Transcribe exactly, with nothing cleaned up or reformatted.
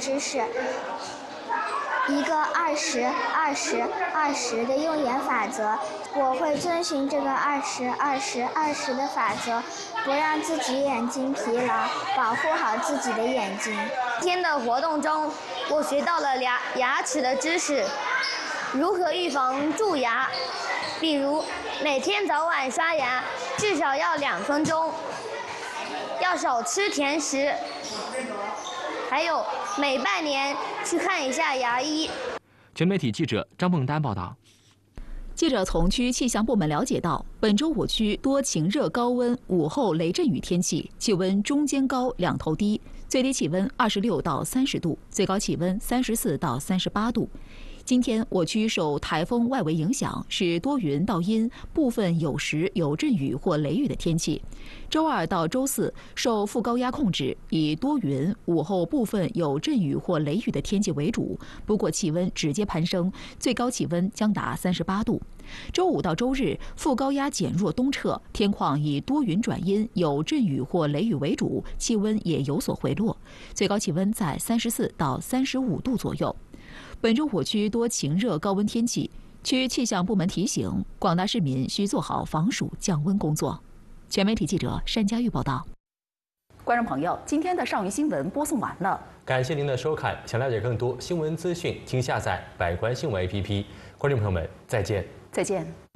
知识。一个二十二十二十的用眼法则，我会遵循这个二十二十二十的法则，不让自己眼睛疲劳，保护好自己的眼睛。 今天的活动中，我学到了牙牙齿的知识，如何预防蛀牙，比如每天早晚刷牙至少要两分钟，要少吃甜食。还有每半年去看一下牙医。 全媒体记者张梦丹报道。 记者从区气象部门了解到，本周五区多晴热高温午后雷阵雨天气，气温中间高两头低，最低气温二十六到三十度，最高气温三十四到三十八度。今天我区受台风外围影响，是多云到阴，部分有时有阵雨或雷雨的天气。周二到周四受副高压控制，以多云、午后部分有阵雨或雷雨的天气为主，不过气温直接攀升，最高气温将达三十八度。周五到周日副高压减弱东撤，天况以多云转阴，有阵雨或雷雨为主，气温也有所回落，最高气温在三十四到三十五度左右。本周我区多晴热高温天气，区气象部门提醒广大市民需做好防暑降温工作。全媒体记者单佳玉报道。 观众朋友，今天的上虞新闻播送完了， 感谢您的收看。想了解更多新闻资讯，请下载百官新闻 A P P。观众朋友们，再见。 再见。